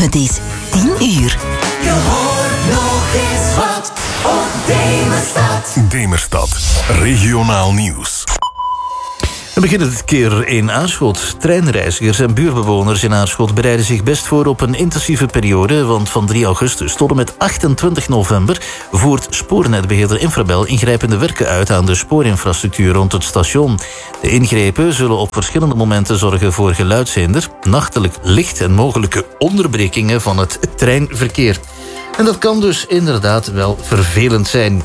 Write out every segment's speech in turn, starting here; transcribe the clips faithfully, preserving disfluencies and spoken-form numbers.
Het is tien uur. Je hoort nog eens wat op Demerstad. Demerstad, regionaal nieuws. We beginnen dit keer in Aarschot. Treinreizigers en buurbewoners in Aarschot bereiden zich best voor op een intensieve periode, want van drie augustus tot en met achtentwintig november voert spoornetbeheerder Infrabel ingrijpende werken uit aan de spoorinfrastructuur rond het station. De ingrepen zullen op verschillende momenten zorgen voor geluidshinder, nachtelijk licht en mogelijke onderbrekingen van het treinverkeer. En dat kan dus inderdaad wel vervelend zijn.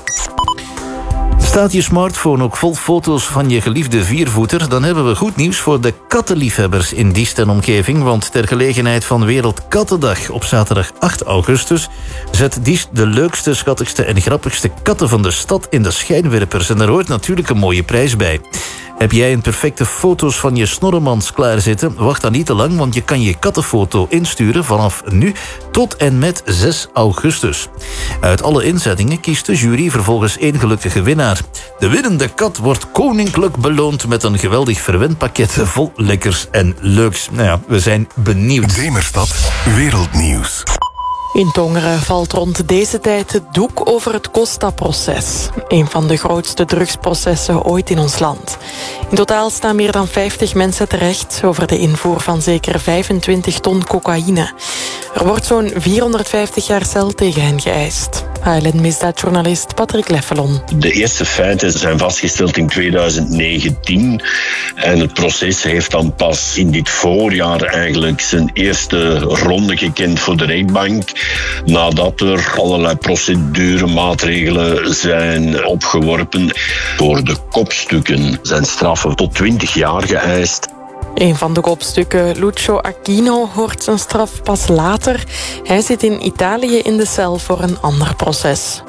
Staat je smartphone ook vol foto's van je geliefde viervoeter? Dan hebben we goed nieuws voor de kattenliefhebbers in Diest en omgeving. Want ter gelegenheid van Wereldkattendag op zaterdag acht augustus... zet Diest de leukste, schattigste en grappigste katten van de stad in de schijnwerpers. En daar hoort natuurlijk een mooie prijs bij. Heb jij een perfecte foto's van je snorremans klaarzitten? Wacht dan niet te lang, want je kan je kattenfoto insturen vanaf nu tot en met zes augustus. Uit alle inzettingen kiest de jury vervolgens één gelukkige winnaar. De winnende kat wordt koninklijk beloond met een geweldig verwendpakket vol lekkers en leuks. Nou ja, we zijn benieuwd. Demerstad, wereldnieuws. In Tongeren valt rond deze tijd het doek over het Costa-proces. Een van de grootste drugsprocessen ooit in ons land. In totaal staan meer dan vijftig mensen terecht over de invoer van zeker vijfentwintig ton cocaïne. Er wordt zo'n vierhonderdvijftig jaar cel tegen hen geëist. H L N-misdaadjournalist Patrick Leffelon. De eerste feiten zijn vastgesteld in tweeduizend negentien. En het proces heeft dan pas in dit voorjaar eigenlijk zijn eerste ronde gekend voor de rechtbank. Nadat er allerlei proceduremaatregelen zijn opgeworpen. Voor de kopstukken zijn straffen tot twintig jaar geëist. Een van de kopstukken, Lucio Aquino, hoort zijn straf pas later. Hij zit in Italië in de cel voor een ander proces.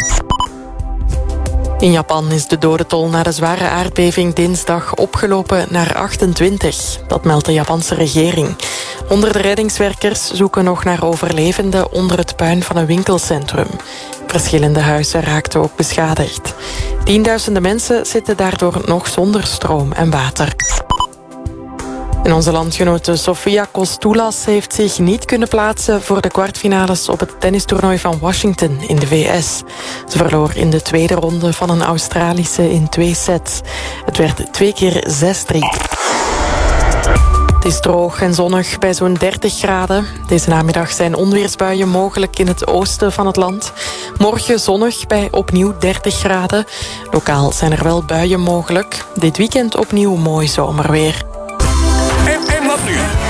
In Japan is de dodentol na de zware aardbeving dinsdag opgelopen naar achtentwintig. Dat meldt de Japanse regering. Honderden reddingswerkers zoeken nog naar overlevenden onder het puin van een winkelcentrum. Verschillende huizen raakten ook beschadigd. Tienduizenden mensen zitten daardoor nog zonder stroom en water. En onze landgenote Sofia Kostoulas heeft zich niet kunnen plaatsen voor de kwartfinales op het tennistoernooi van Washington in de V S. Ze verloor in de tweede ronde van een Australische in twee sets. Het werd twee keer zes drie. Het is droog en zonnig bij zo'n dertig graden. Deze namiddag zijn onweersbuien mogelijk in het oosten van het land. Morgen zonnig bij opnieuw dertig graden. Lokaal zijn er wel buien mogelijk. Dit weekend opnieuw mooi zomerweer.